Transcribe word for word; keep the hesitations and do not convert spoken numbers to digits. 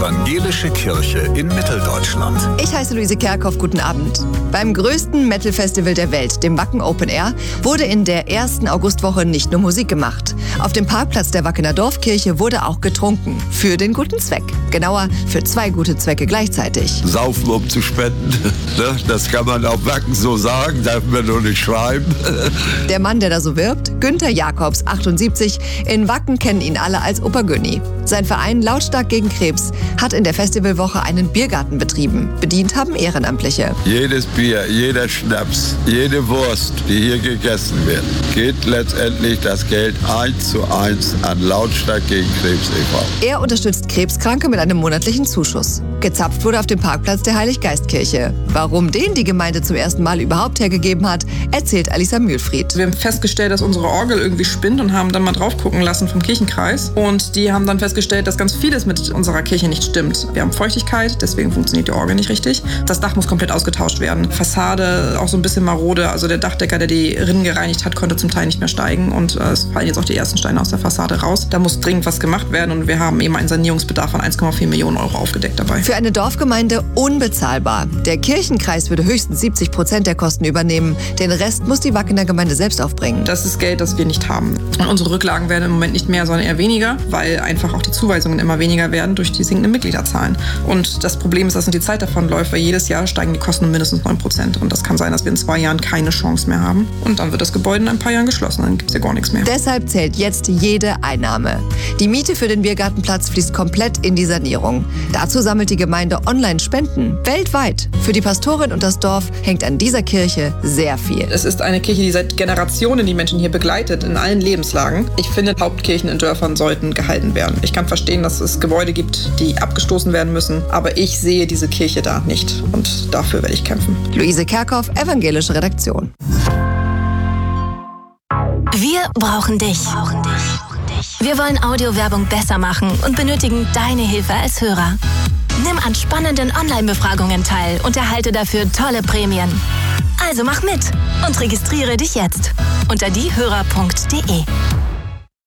Evangelische Kirche in Mitteldeutschland. Ich heiße Luise Kerkhoff, guten Abend. Beim größten Metal-Festival der Welt, dem Wacken Open Air, wurde in der ersten Augustwoche nicht nur Musik gemacht. Auf dem Parkplatz der Wackener Dorfkirche wurde auch getrunken. Für den guten Zweck. Genauer, für zwei gute Zwecke gleichzeitig. Saufen, um zu spenden. Das kann man auf Wacken so sagen, darf man nur nicht schreiben. Der Mann, der da so wirbt, Günther Jacobs, achtundsiebzig. In Wacken kennen ihn alle als Opa Günni. Sein Verein Lautstark gegen Krebs hat in der Festivalwoche einen Biergarten betrieben. Bedient haben Ehrenamtliche. Jedes Bier, jeder Schnaps, jede Wurst, die hier gegessen wird, geht letztendlich das Geld eins zu eins an Lautstark gegen Krebs e V Er unterstützt Krebskranke mit einem monatlichen Zuschuss. Gezapft wurde auf dem Parkplatz der Heiliggeistkirche. Warum den die Gemeinde zum ersten Mal überhaupt hergegeben hat, erzählt Alisa Mühlfried. Wir haben festgestellt, dass unsere Orgel irgendwie spinnt und haben dann mal drauf gucken lassen vom Kirchenkreis. Und die haben dann festgestellt, dass ganz vieles mit unserer Kirche nicht stimmt. Wir haben Feuchtigkeit, deswegen funktioniert die Orgel nicht richtig. Das Dach muss komplett ausgetauscht werden. Fassade auch so ein bisschen marode. Also der Dachdecker, der die Rinnen gereinigt hat, konnte zum Teil nicht mehr steigen. Und äh, es fallen jetzt auch die ersten Steine aus der Fassade raus. Da muss dringend was gemacht werden. Und wir haben eben einen Sanierungsbedarf von eins Komma vier Millionen Euro aufgedeckt dabei. Für eine Dorfgemeinde unbezahlbar. Der Kirchenkreis würde höchstens siebzig Prozent der Kosten übernehmen. Den Rest muss die Wackener Gemeinde selbst aufbringen. Das ist Geld, das wir nicht haben. Und unsere Rücklagen werden im Moment nicht mehr, sondern eher weniger, weil einfach auch die Zuweisungen immer weniger werden durch die sinkenden Mitgliederzahlen. Und das Problem ist, dass uns die Zeit davonläuft, weil jedes Jahr steigen die Kosten um mindestens neun Prozent. Und das kann sein, dass wir in zwei Jahren keine Chance mehr haben. Und dann wird das Gebäude in ein paar Jahren geschlossen. Dann gibt es ja gar nichts mehr. Deshalb zählt jetzt jede Einnahme. Die Miete für den Biergartenplatz fließt komplett in die Sanierung. Dazu sammelt die Gemeinde Online-Spenden. Weltweit. Für die Pastorin und das Dorf hängt an dieser Kirche sehr viel. Es ist eine Kirche, die seit Generationen die Menschen hier begleitet, in allen Lebenslagen. Ich finde, Hauptkirchen in Dörfern sollten gehalten werden. Ich kann verstehen, dass es Gebäude gibt, die abgestoßen werden müssen, aber ich sehe diese Kirche da nicht. Und dafür werde ich kämpfen. Luise Kerkhoff, Evangelische Redaktion. Wir brauchen dich. Wir wollen Audiowerbung besser machen und benötigen deine Hilfe als Hörer. Nimm an spannenden Online-Befragungen teil und erhalte dafür tolle Prämien. Also mach mit und registriere dich jetzt unter diehörer punkt de.